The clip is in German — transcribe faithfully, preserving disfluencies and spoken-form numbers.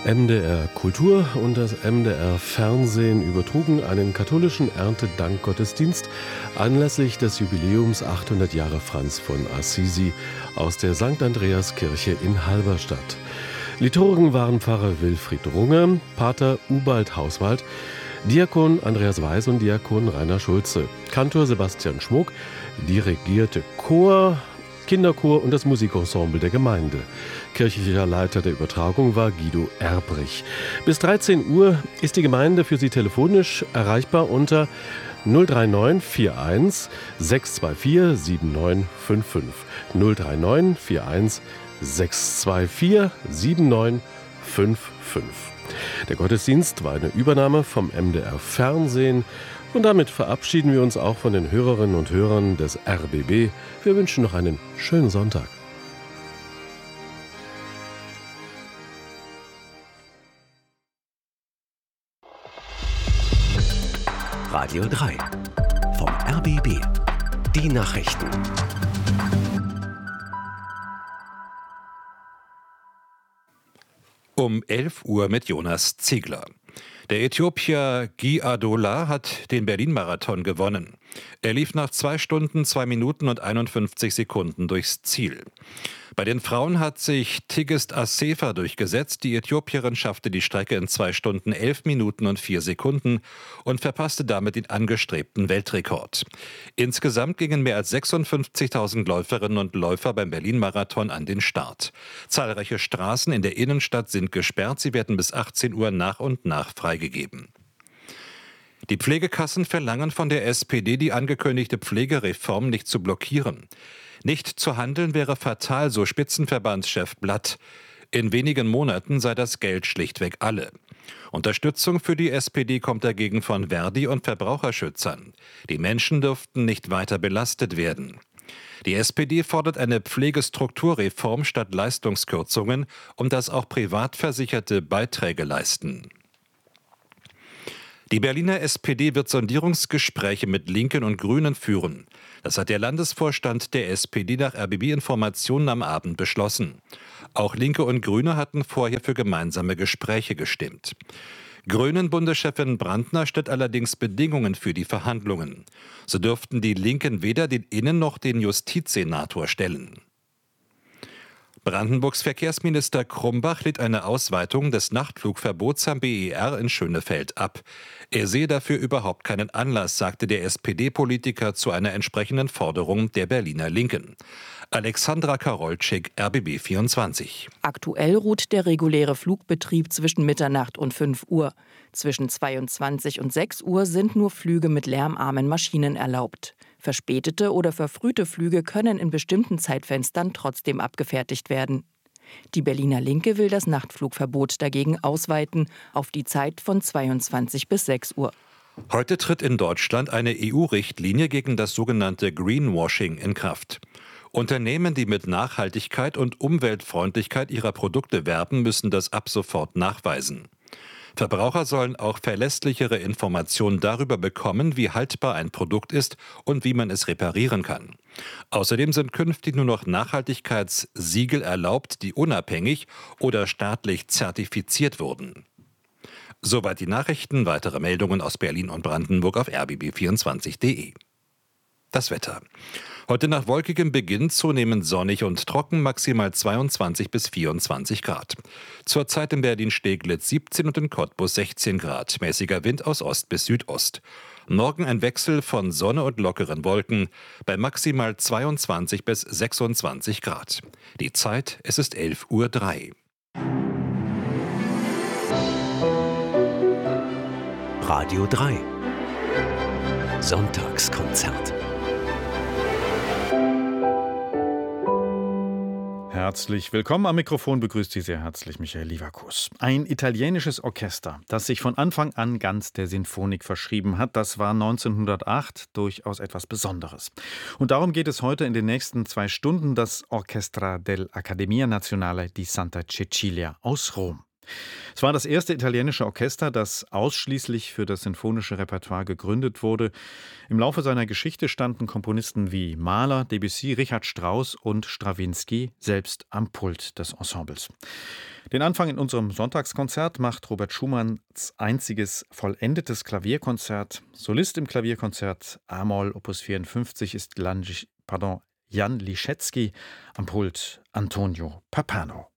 M D R Kultur und das M D R Fernsehen übertrugen einen katholischen Erntedankgottesdienst anlässlich des Jubiläums achthundert Jahre Franz von Assisi aus der Sankt Andreaskirche in Halberstadt. Liturgen waren Pfarrer Wilfried Runge, Pater Ubald Hauswald, Diakon Andreas Weiß und Diakon Rainer Schulze. Kantor Sebastian Schmuck dirigierte Chor, Kinderchor und das Musikensemble der Gemeinde. Kirchlicher Leiter der Übertragung war Guido Erbrich. Bis dreizehn Uhr ist die Gemeinde für Sie telefonisch erreichbar unter null drei neun vier eins sechs zwei vier sieben neun fünf fünf. null drei neun vier eins sechs zwei vier sieben neun fünf fünf. Der Gottesdienst war eine Übernahme vom M D R Fernsehen. Und damit verabschieden wir uns auch von den Hörerinnen und Hörern des R B B. Wir wünschen noch einen schönen Sonntag. Radio drei vom R B B. Die Nachrichten. Um elf Uhr mit Jonas Ziegler. Der Äthiopier Guy Adola hat den Berlin-Marathon gewonnen. Er lief nach zwei Stunden, zwei Minuten und einundfünfzig Sekunden durchs Ziel. Bei den Frauen hat sich Tigist Assefa durchgesetzt. Die Äthiopierin schaffte die Strecke in zwei Stunden, elf Minuten und vier Sekunden und verpasste damit den angestrebten Weltrekord. Insgesamt gingen mehr als sechsundfünfzigtausend Läuferinnen und Läufer beim Berlin-Marathon an den Start. Zahlreiche Straßen in der Innenstadt sind gesperrt. Sie werden bis achtzehn Uhr nach und nach freigegeben. Die Pflegekassen verlangen von der S P D, die angekündigte Pflegereform nicht zu blockieren. Nicht zu handeln wäre fatal, so Spitzenverbandschef Blatt. In wenigen Monaten sei das Geld schlichtweg alle. Unterstützung für die S P D kommt dagegen von Verdi und Verbraucherschützern. Die Menschen dürften nicht weiter belastet werden. Die S P D fordert eine Pflegestrukturreform statt Leistungskürzungen und dass auch Privatversicherte Beiträge leisten. Die Berliner S P D wird Sondierungsgespräche mit Linken und Grünen führen. Das hat der Landesvorstand der S P D nach R B B-Informationen am Abend beschlossen. Auch Linke und Grüne hatten vorher für gemeinsame Gespräche gestimmt. Grünen-Bundeschefin Brandner stellt allerdings Bedingungen für die Verhandlungen. So dürften die Linken weder den Innen- noch den Justizsenator stellen. Brandenburgs Verkehrsminister Krumbach lehnt eine Ausweitung des Nachtflugverbots am B E R in Schönefeld ab. Er sehe dafür überhaupt keinen Anlass, sagte der S P D-Politiker zu einer entsprechenden Forderung der Berliner Linken. Alexandra Karolczyk, R B B vierundzwanzig. Aktuell ruht der reguläre Flugbetrieb zwischen Mitternacht und fünf Uhr. Zwischen zweiundzwanzig und sechs Uhr sind nur Flüge mit lärmarmen Maschinen erlaubt. Verspätete oder verfrühte Flüge können in bestimmten Zeitfenstern trotzdem abgefertigt werden. Die Berliner Linke will das Nachtflugverbot dagegen ausweiten auf die Zeit von zweiundzwanzig bis sechs Uhr. Heute tritt in Deutschland eine E U-Richtlinie gegen das sogenannte Greenwashing in Kraft. Unternehmen, die mit Nachhaltigkeit und Umweltfreundlichkeit ihrer Produkte werben, müssen das ab sofort nachweisen. Verbraucher sollen auch verlässlichere Informationen darüber bekommen, wie haltbar ein Produkt ist und wie man es reparieren kann. Außerdem sind künftig nur noch Nachhaltigkeitssiegel erlaubt, die unabhängig oder staatlich zertifiziert wurden. Soweit die Nachrichten. Weitere Meldungen aus Berlin und Brandenburg auf r b b vierundzwanzig punkt d e. Das Wetter. Heute nach wolkigem Beginn zunehmend sonnig und trocken, maximal zweiundzwanzig bis vierundzwanzig Grad. Zurzeit in Berlin-Steglitz siebzehn und in Cottbus sechzehn Grad. Mäßiger Wind aus Ost bis Südost. Morgen ein Wechsel von Sonne und lockeren Wolken bei maximal zweiundzwanzig bis sechsundzwanzig Grad. Die Zeit, es ist elf Uhr drei. Radio drei. Sonntagskonzert. Herzlich willkommen am Mikrofon, begrüßt Sie sehr herzlich Michael Lieverkus. Ein italienisches Orchester, das sich von Anfang an ganz der Sinfonik verschrieben hat, das war neunzehnhundertacht durchaus etwas Besonderes. Und darum geht es heute in den nächsten zwei Stunden, das Orchestra dell'Accademia Nazionale di Santa Cecilia aus Rom. Es war das erste italienische Orchester, das ausschließlich für das sinfonische Repertoire gegründet wurde. Im Laufe seiner Geschichte standen Komponisten wie Mahler, Debussy, Richard Strauss und Strawinsky selbst am Pult des Ensembles. Den Anfang in unserem Sonntagskonzert macht Robert Schumanns einziges vollendetes Klavierkonzert. Solist im Klavierkonzert A-Moll Opus vierundfünfzig ist Lan, pardon, Jan Liszewski, am Pult Antonio Pappano.